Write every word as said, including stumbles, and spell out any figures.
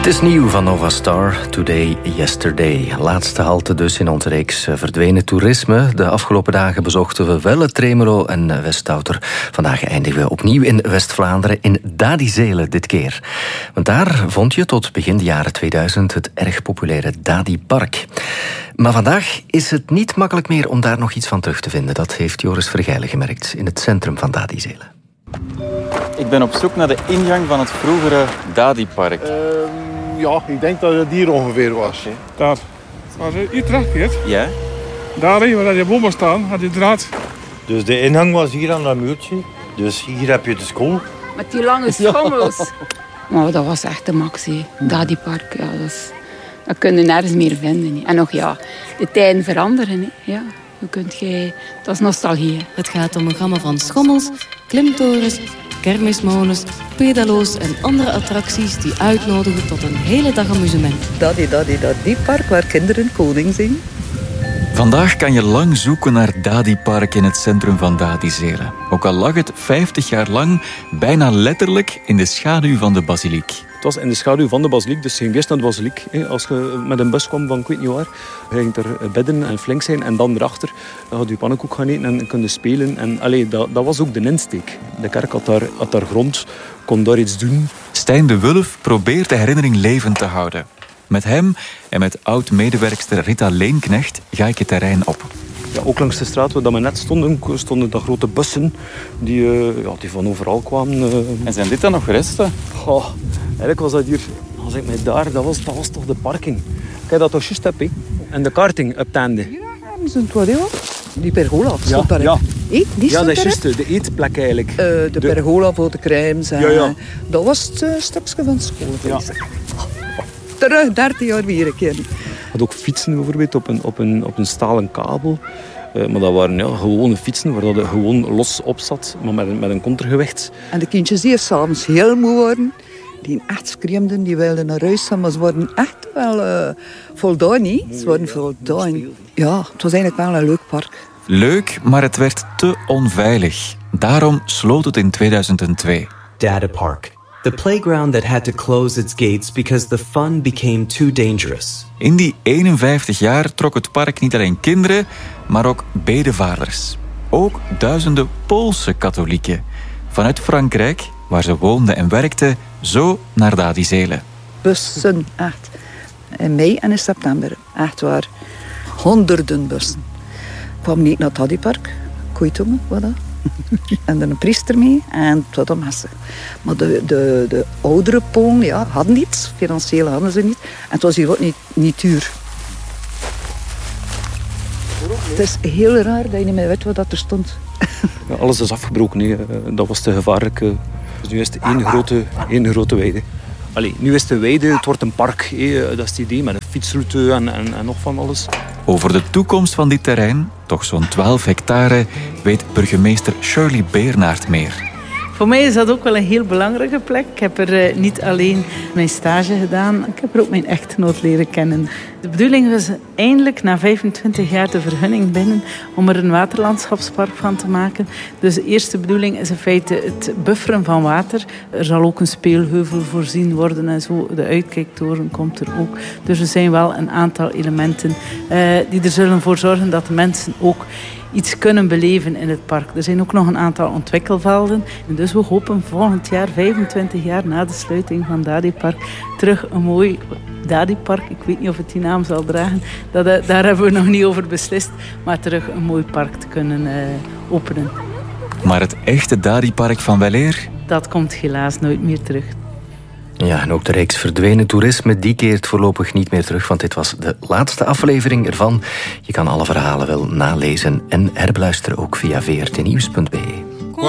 Het is nieuw van Nova Star, Today, Yesterday. Laatste halte dus in onze reeks verdwenen toerisme. De afgelopen dagen bezochten we Welle, Tremelo en Westouter. Vandaag eindigen we opnieuw in West-Vlaanderen, in Dadizele dit keer. Want daar vond je tot begin de jaren tweeduizend het erg populaire Dadi-park. Maar vandaag is het niet makkelijk meer om daar nog iets van terug te vinden. Dat heeft Joris Vergijlen gemerkt in het centrum van Dadizele. Ik ben op zoek naar de ingang van het vroegere Dadi-park. Uh, ja, ik denk dat het hier ongeveer was. Okay. Daar. Als je hier terugkeert, ja? daar waar die bomen staan, had je draad. Dus de ingang was hier aan dat muurtje. Dus hier heb je de school. Met die lange schommels. Ja. Maar dat was echt de max, hè. Dadi-park. Ja, dat, is, dat kun je nergens meer vinden. Hè. En nog ja, de tijden veranderen. Hè. Ja. Hoe kunt jij... Dat is nostalgie. Hè. Het gaat om een gamma van schommels, klimtorens, kermismolens, pedalo's en andere attracties die uitnodigen tot een hele dag amusement. Dadi, Dadi, Dadi-park waar kinderen koning zijn. Vandaag kan je lang zoeken naar Dadi-park in het centrum van Dadizele. Ook al lag het vijftig jaar lang bijna letterlijk in de schaduw van de basiliek. Het was in de schaduw van de basiliek, dus je ging eerst naar de basiliek. Als je met een bus kwam van ik weet niet waar, je ging er bidden en flink zijn. En dan erachter had je pannenkoek gaan eten en kunnen spelen. En allee, dat, dat was ook de insteek. De kerk had daar, had daar grond, kon daar iets doen. Stijn de Wulf probeert de herinnering levend te houden. Met hem en met oud-medewerkster Rita Leenknecht ga ik het terrein op. Ja, ook langs de straat waar we net stonden, stonden de grote bussen die, uh, ja, die van overal kwamen. Uh. En zijn dit dan nog resten? Oh, eigenlijk was dat hier, als ik mij daar, dat was, dat was toch de parking. Kijk dat toch juist heb, hè? En de karting op het einde. Ja, dat is een toilet. Die pergola stond ja, daar. Ja, Eet, die ja dat is juist de eetplek eigenlijk. Uh, de, de pergola voor de crèmes. En, ja, ja. Dat was het uh, stukje van school. Ja. Terug, dertig jaar weer een keer. Je had ook fietsen bijvoorbeeld op een, op een, op een stalen kabel. Uh, maar dat waren ja, gewone fietsen waar dat gewoon los op zat, maar met een, met een contragewicht. En de kindjes die s'avonds heel moe waren, die echt schreeuwden, die wilden naar huis gaan, maar ze worden echt wel uh, voldaan, niet? Ze worden voldaan. Ja, het was eigenlijk wel een leuk park. Leuk, maar het werd te onveilig. Daarom sloot het in tweeduizend twee. Dadi Park. The playground that had to close its gates because the fun became too dangerous. In die eenenvijftig jaar trok het park niet alleen kinderen, maar ook bedevaarders. Ook duizenden Poolse katholieken. Vanuit Frankrijk, waar ze woonden en werkten, zo naar Dadizele. Bussen, echt. In mei en in september. Echt waar. Honderden bussen. Ik kwam niet naar het Dadi-park. Koeitongen, wat dat? En er een priester mee en het was een messe. Maar de, de, de oudere Polen ja, hadden niets, financieel hadden ze niet. En het was hier ook niet, niet duur. Het is heel raar dat je niet meer weet wat er stond. Ja, alles is afgebroken, nee. Dat was te gevaarlijk. Dus nu is het één grote, één grote weide. Allee, nu is het een weide, het wordt een park. Hé. Dat is het idee, met een fietsroute en, en, en nog van alles. Over de toekomst van dit terrein, toch zo'n twaalf hectare, weet burgemeester Shirley Beernaert meer. Voor mij is dat ook wel een heel belangrijke plek. Ik heb er uh, niet alleen mijn stage gedaan, ik heb er ook mijn echtgenoot leren kennen. De bedoeling was eindelijk na vijfentwintig jaar de vergunning binnen om er een waterlandschapspark van te maken. Dus de eerste bedoeling is in feite het bufferen van water. Er zal ook een speelheuvel voorzien worden en zo. De uitkijktoren komt er ook. Dus er zijn wel een aantal elementen uh, die er zullen voor zorgen dat de mensen ook iets kunnen beleven in het park. Er zijn ook nog een aantal ontwikkelvelden. En dus we hopen volgend jaar, vijfentwintig jaar na de sluiting van Dadi-park, terug een mooi Dadi-park. Ik weet niet of het die naam zal dragen. Dat, daar hebben we nog niet over beslist. Maar terug een mooi park te kunnen uh, openen. Maar het echte Dadi-park van weleer? Dat komt helaas nooit meer terug. Ja, en ook de reeks verdwenen toerisme, die keert voorlopig niet meer terug, want dit was de laatste aflevering ervan. Je kan alle verhalen wel nalezen en herbeluisteren ook via v r t nieuws punt b e.